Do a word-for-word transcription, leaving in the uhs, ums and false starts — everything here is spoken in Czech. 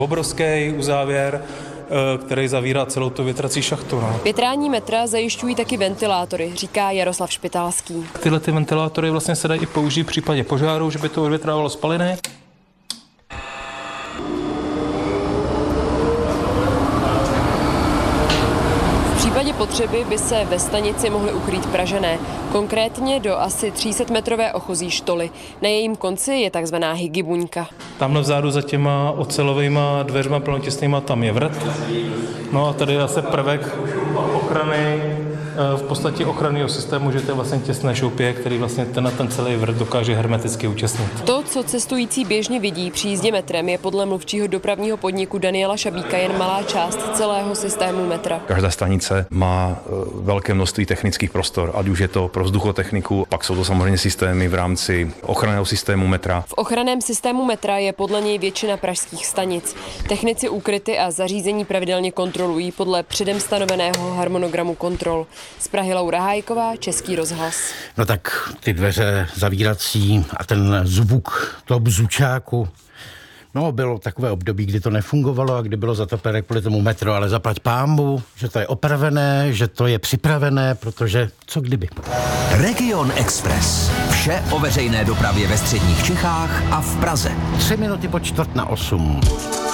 Obrovský uzávěr, který zavírá celou tu větrací šachtu. No. Větrání metra zajišťují taky ventilátory, říká Jaroslav Špitálský. Tyhle ty ventilátory vlastně se dají i použít v případě požáru, že by to odvětrávalo spaliny. V případě potřeby by se ve stanici mohly ukrýt Pražané, konkrétně do asi tři sta metrové ochozí štoly. Na jejím konci je takzvaná hygibuňka. Tamhle vzadu za těma ocelovýma dveřma plnotěsnýma tam je vrt. No a tady je zase prvek ochrany, v podstatě ochranného systému, že to je vlastně těsné šoupě, který vlastně ten, ten celý vrt dokáže hermeticky utěsnit. To, co cestující běžně vidí při jízdě metrem, je podle mluvčího dopravního podniku Daniela Šabíka jen malá část celého systému metra. Každá stanice má velké množství technických prostor, ať už je to pro vzduchotechniku, pak jsou to samozřejmě systémy v rámci ochranného systému metra. V ochranném systému metra je podle něj většina pražských stanic. Technici úkryty a zařízení pravidelně kontrolují podle předem stanoveného harmonogramu kontrol. Z Prahy Laura Hájková, Český rozhlas. No tak ty dveře zavírací a ten zvuk toho bzučáku. No, bylo takové období, kdy to nefungovalo a kdy bylo zatopené kvůli tomu metro, ale zaplať pánbu, že to je opravené, že to je připravené, protože co kdyby. Region Express. Vše o veřejné dopravě ve středních Čechách a v Praze. Tři minuty po čtvrt na osm.